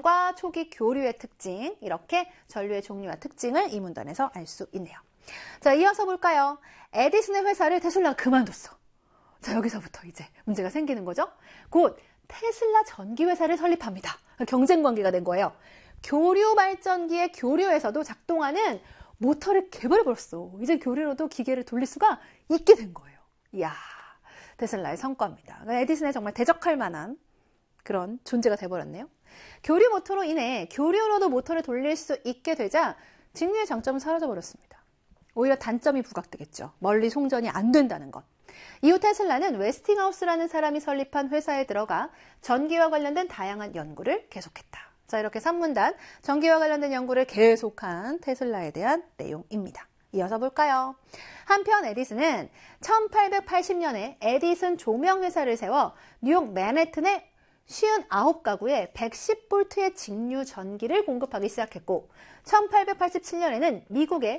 결과 초기 교류의 특징, 이렇게 전류의 종류와 특징을 이 문단에서 알 수 있네요. 자, 이어서 볼까요? 에디슨의 회사를 테슬라가 그만뒀어. 자, 여기서부터 이제 문제가 생기는 거죠. 곧 테슬라 전기회사를 설립합니다. 경쟁 관계가 된 거예요. 교류 발전기의 교류에서도 작동하는 모터를 개발해버렸어. 이제 교류로도 기계를 돌릴 수가 있게 된 거예요. 이야, 테슬라의 성과입니다. 에디슨에 정말 대적할 만한 그런 존재가 돼버렸네요. 교류 모터로 인해 교류로도 모터를 돌릴 수 있게 되자 직류의 장점은 사라져버렸습니다. 오히려 단점이 부각되겠죠. 멀리 송전이 안 된다는 것. 이후 테슬라는 웨스팅하우스라는 사람이 설립한 회사에 들어가 전기와 관련된 다양한 연구를 계속했다. 자, 이렇게 3문단 전기와 관련된 연구를 계속한 테슬라에 대한 내용입니다. 이어서 볼까요? 한편 에디슨은 1880년에 에디슨 조명회사를 세워 뉴욕 맨해튼에 59가구에 110V의 직류 전기를 공급하기 시작했고 1887년에는 미국의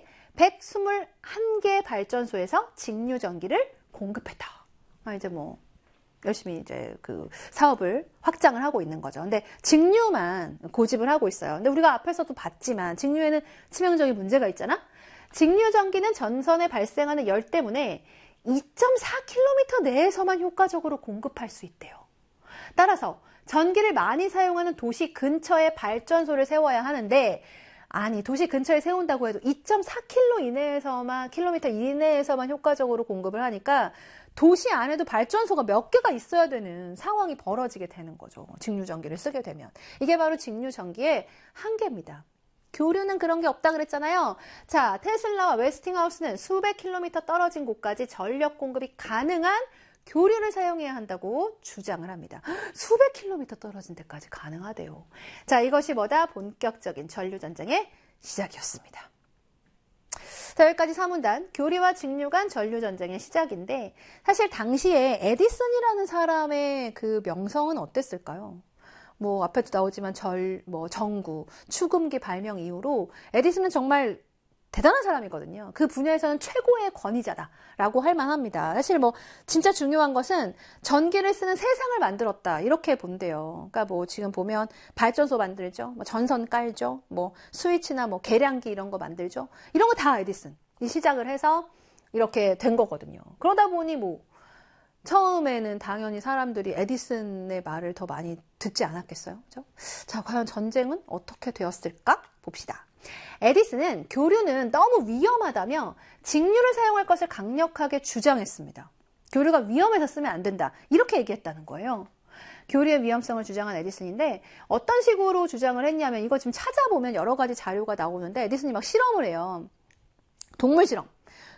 121개 발전소에서 직류 전기를 공급했다. 이제 뭐 열심히 이제 그 사업을 확장을 하고 있는 거죠. 근데 직류만 고집을 하고 있어요. 근데 우리가 앞에서도 봤지만 직류에는 치명적인 문제가 있잖아. 직류 전기는 전선에 발생하는 열 때문에 2.4km 내에서만 효과적으로 공급할 수 있대요. 따라서 전기를 많이 사용하는 도시 근처에 발전소를 세워야 하는데 아니 도시 근처에 세운다고 해도 2.4km 이내에서만 효과적으로 공급을 하니까 도시 안에도 발전소가 몇 개가 있어야 되는 상황이 벌어지게 되는 거죠. 직류전기를 쓰게 되면. 이게 바로 직류전기의 한계입니다. 교류는 그런 게 없다 그랬잖아요. 자, 테슬라와 웨스팅하우스는 수백 킬로미터 떨어진 곳까지 전력 공급이 가능한 교류를 사용해야 한다고 주장을 합니다. 수백 킬로미터 떨어진 데까지 가능하대요. 자, 이것이 뭐다? 본격적인 전류전쟁의 시작이었습니다. 자, 여기까지 3문단 교류와 직류 간 전류전쟁의 시작인데 사실 당시에 에디슨이라는 사람의 그 명성은 어땠을까요? 뭐 앞에도 나오지만 전구, 축음기 발명 이후로 에디슨은 정말 대단한 사람이거든요. 그 분야에서는 최고의 권위자다라고 할 만합니다. 사실 뭐 진짜 중요한 것은 전기를 쓰는 세상을 만들었다 이렇게 본대요. 그러니까 뭐 지금 보면 발전소 만들죠, 뭐 전선 깔죠, 뭐 스위치나 뭐 계량기 이런 거 만들죠. 이런 거 다 에디슨이 시작을 해서 이렇게 된 거거든요. 그러다 보니 뭐 처음에는 당연히 사람들이 에디슨의 말을 더 많이 듣지 않았겠어요? 그죠? 자, 과연 전쟁은 어떻게 되었을까? 봅시다. 에디슨은 교류는 너무 위험하다며 직류를 사용할 것을 강력하게 주장했습니다. 교류가 위험해서 쓰면 안 된다. 이렇게 얘기했다는 거예요. 교류의 위험성을 주장한 에디슨인데 어떤 식으로 주장을 했냐면 이거 지금 찾아보면 여러 가지 자료가 나오는데 에디슨이 막 실험을 해요. 동물 실험.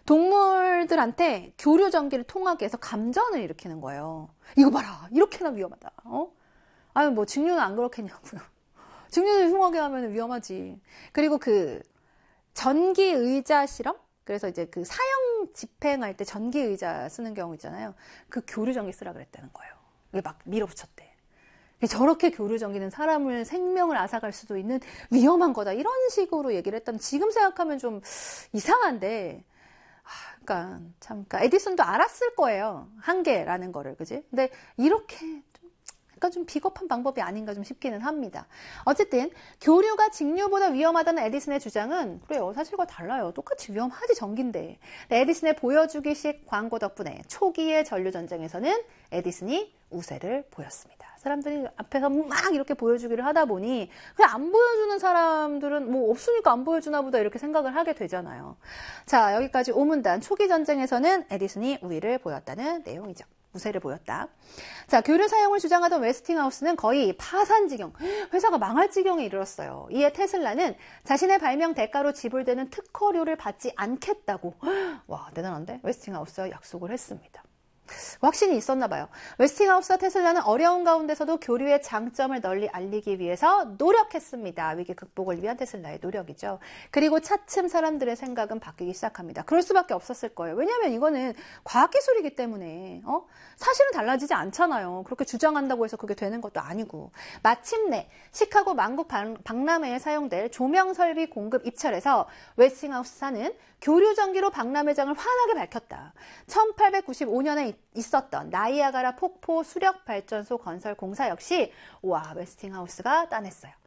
동물들한테 교류 전기를 통하게 해서 감전을 일으키는 거예요. 이거 봐라. 이렇게나 위험하다. 아유, 뭐 직류는 안 그렇겠냐고요. 직류를 흉하게 하면 위험하지. 그리고 그 전기 의자 실험? 그래서 이제 그 사형 집행할 때 전기 의자 쓰는 경우 있잖아요. 그 교류 전기 쓰라 그랬다는 거예요. 이게 막 밀어붙였대. 저렇게 교류 전기는 사람을 생명을 앗아갈 수도 있는 위험한 거다. 이런 식으로 얘기를 했다면 지금 생각하면 좀 이상한데 그러니까 참 에디슨도 알았을 거예요. 한계라는 거를. 그지? 근데 이렇게 그러니까 좀 비겁한 방법이 아닌가 좀 싶기는 합니다. 어쨌든 교류가 직류보다 위험하다는 에디슨의 주장은 그래요. 사실과 달라요. 똑같이 위험하지 전기인데. 에디슨의 보여주기식 광고 덕분에 초기의 전류전쟁에서는 에디슨이 우세를 보였습니다. 사람들이 앞에서 막 이렇게 보여주기를 하다 보니 그냥 안 보여주는 사람들은 뭐 없으니까 안 보여주나 보다 이렇게 생각을 하게 되잖아요. 자, 여기까지 5문단 초기 전쟁에서는 에디슨이 우위를 보였다는 내용이죠. 우세를 보였다. 자, 교류 사용을 주장하던 웨스팅하우스는 거의 파산 지경, 회사가 망할 지경에 이르렀어요. 이에 테슬라는 자신의 발명 대가로 지불되는 특허료를 받지 않겠다고. 와, 대단한데? 웨스팅하우스와 약속을 했습니다. 확신이 있었나 봐요. 웨스팅하우스와 테슬라는 어려운 가운데서도 교류의 장점을 널리 알리기 위해서 노력했습니다. 위기 극복을 위한 테슬라의 노력이죠. 그리고 차츰 사람들의 생각은 바뀌기 시작합니다. 그럴 수밖에 없었을 거예요. 왜냐하면 이거는 과학기술이기 때문에 사실은 달라지지 않잖아요. 그렇게 주장한다고 해서 그게 되는 것도 아니고. 마침내 시카고 만국 박람회에 사용될 조명설비 공급 입찰에서 웨스팅하우스사는 교류전기로 박람회장을 환하게 밝혔다. 1895년에 있었던 나이아가라 폭포 수력발전소 건설 공사 역시 웨스팅하우스가 따냈어요.